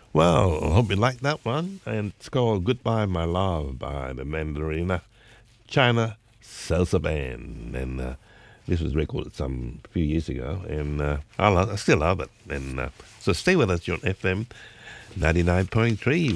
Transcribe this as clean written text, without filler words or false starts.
Well, I hope you like that one. And it's called Goodbye My Love by the Mandarina China Salsa Band. And this was recorded some few years ago. And I still love it. And so stay with us, you're on FM 99.3.